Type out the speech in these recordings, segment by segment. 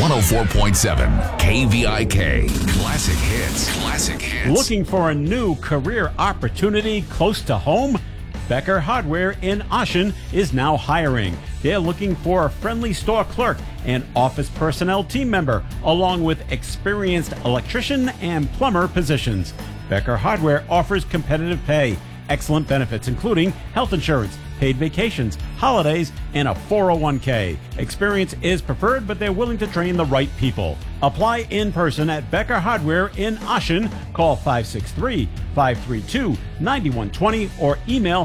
104.7 KVIK. Classic hits. Classic hits. Looking for a new career opportunity close to home? Becker Hardware in Ashen is now hiring. They're looking for a friendly store clerk and office personnel team member, along with experienced electrician and plumber positions. Becker Hardware offers competitive pay, excellent benefits, including health insurance, paid vacations, holidays, and a 401k. Experience is preferred, but they're willing to train the right people. Apply in person at Becker Hardware in Ashen. Call 563-532-9120 or email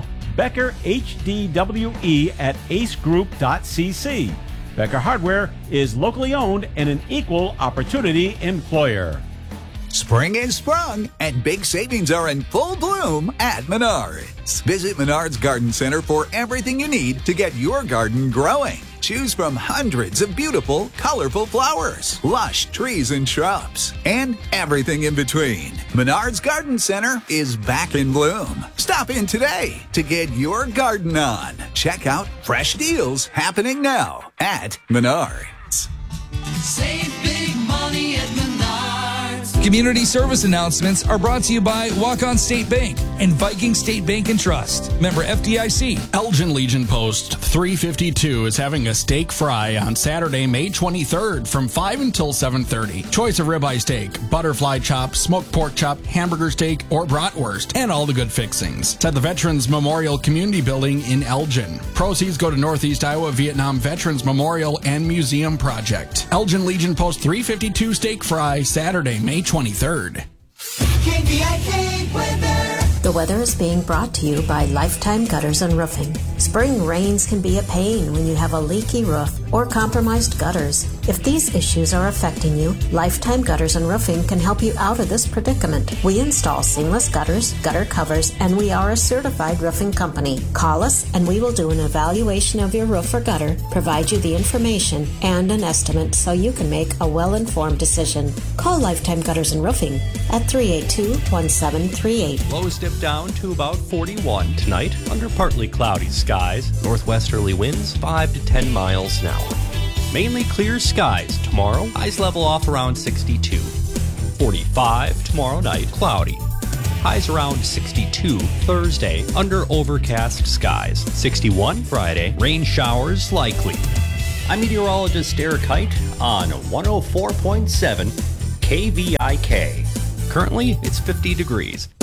beckerhdwe@acegroup.cc. Becker Hardware is locally owned and an equal opportunity employer. Spring is sprung, and big savings are in full bloom at Menards. Visit Menards Garden Center for everything you need to get your garden growing. Choose from hundreds of beautiful, colorful flowers, lush trees and shrubs, and everything in between. Menards Garden Center is back in bloom. Stop in today to get your garden on. Check out fresh deals happening now at Menards. Save big money at Menards. Community service announcements are brought to you by Walk-On State Bank and Viking State Bank and Trust. Member FDIC. Elgin Legion Post 352 is having a steak fry on Saturday, May 23rd from 5 until 7:30. Choice of ribeye steak, butterfly chop, smoked pork chop, hamburger steak, or bratwurst, and all the good fixings. It's at the Veterans Memorial Community Building in Elgin. Proceeds go to Northeast Iowa Vietnam Veterans Memorial and Museum Project. Elgin Legion Post 352 steak fry, Saturday, May 23rd. KVIK weather. The weather is being brought to you by Lifetime Gutters and Roofing. Spring rains can be a pain when you have a leaky roof or compromised gutters. If these issues are affecting you, Lifetime Gutters and Roofing can help you out of this predicament. We install seamless gutters, gutter covers, and we are a certified roofing company. Call us and we will do an evaluation of your roof or gutter, provide you the information and an estimate so you can make a well-informed decision. Call Lifetime Gutters and Roofing at 382-1738. Lows dip down to about 41 tonight under partly cloudy skies. Northwesterly winds 5 to 10 miles an hour. Mainly clear skies tomorrow. Highs level off around 62. 45 tomorrow night, cloudy. Highs around 62 Thursday under overcast skies. 61 Friday, rain showers likely. I'm meteorologist Derek Height on 104.7 KVIK. Currently, it's 50 degrees.